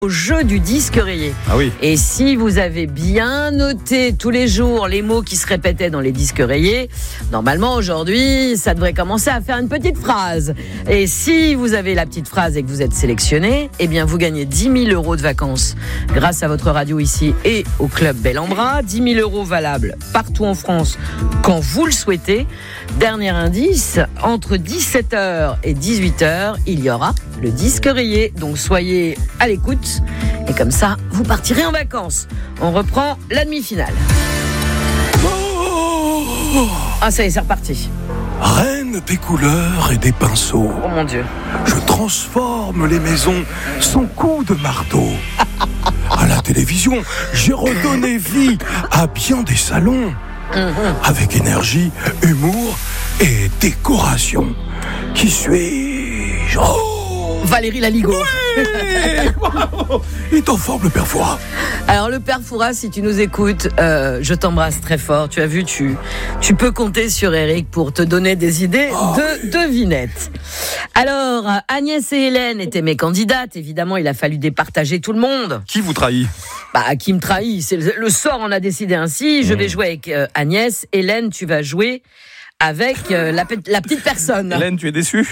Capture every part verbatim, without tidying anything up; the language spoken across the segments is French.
Au jeu du disque rayé. Ah oui. Et si vous avez bien noté tous les jours les mots qui se répétaient dans les disques rayés, normalement aujourd'hui, ça devrait commencer à faire une petite phrase. Et si vous avez la petite phrase et que vous êtes sélectionné, eh bien vous gagnez dix mille euros de vacances grâce à votre radio ici et au club Bel en Bras. dix mille euros valables partout en France quand vous le souhaitez. Dernier indice, entre dix-sept heures et dix-huit heures, il y aura le disque rayé. Donc soyez à l'écoute. Et comme ça, vous partirez en vacances. On reprend la demi-finale. Oh, Ah, ça y est, c'est reparti. reine des couleurs et des pinceaux, Oh mon Dieu. je transforme les maisons sans coup de marteau. À la télévision, j'ai redonné vie à bien des salons. Avec énergie, humour et décoration. Qui suis-je? Oh, Valérie Laligo. il est en forme le père Fouras. Alors le père Fouras, si tu nous écoutes, euh, je t'embrasse très fort. Tu as vu, tu, tu peux compter sur Eric pour te donner des idées Oh, de oui. devinettes. Alors, Agnès et Hélène étaient mes candidates. Évidemment, il a fallu départager tout le monde. Qui vous trahit? Bah, qui me trahit? C'est le, le sort en a décidé ainsi. Je vais jouer avec euh, Agnès. Hélène, tu vas jouer avec euh, la, pe- la petite personne. Hélène, tu es déçue?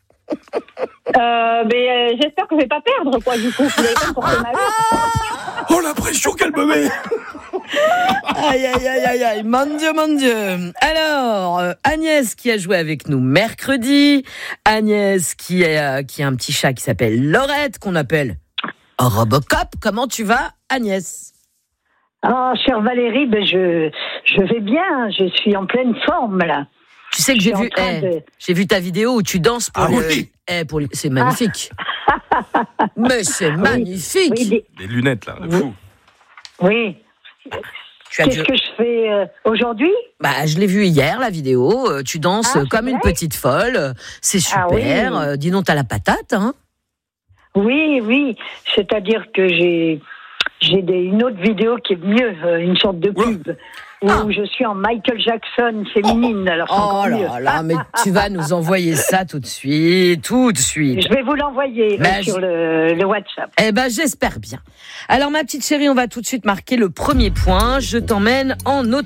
Euh, mais euh, j'espère que je vais pas perdre, quoi, du coup. Vous n'avez pas me porter malheur. Oh, la pression qu'elle me met. Aïe, aïe, aïe, aïe, aïe, mon Dieu, mon Dieu. Alors, euh, Agnès qui a joué avec nous mercredi. Agnès qui, est, euh, qui a un petit chat qui s'appelle Laurette, qu'on appelle Robocop. Comment tu vas, Agnès? Ah, chère Valérie, ben je, je vais bien. Je suis en pleine forme, là. Tu sais que Je j'ai suis en vu, train eh, de- j'ai vu ta vidéo où tu danses pour Ah le... oui. eh, pour le- C'est magnifique. Mais c'est magnifique. Oui, des- Des lunettes, là, de fou. oui. Tu as Qu'est-ce dû- que je fais euh, aujourd'hui? Bah, je l'ai vu hier, la vidéo. Euh, Tu danses Ah, euh, c'est comme une vrai petite folle. C'est super. Ah oui. Euh, dis donc, t'as la patate, hein? Oui, oui. C'est-à-dire que j'ai, j'ai des, une autre vidéo qui est mieux, euh, une sorte de Oula. pub, où Ah. je suis en Michael Jackson féminine. Alors c'est encore Oh mieux. là là, mais tu vas nous envoyer ça tout de suite, tout de suite. Je vais vous l'envoyer euh, Ben, sur je- le, le WhatsApp. Eh ben, j'espère bien. Alors, ma petite chérie, on va tout de suite marquer le premier point. Je t'emmène en Autriche.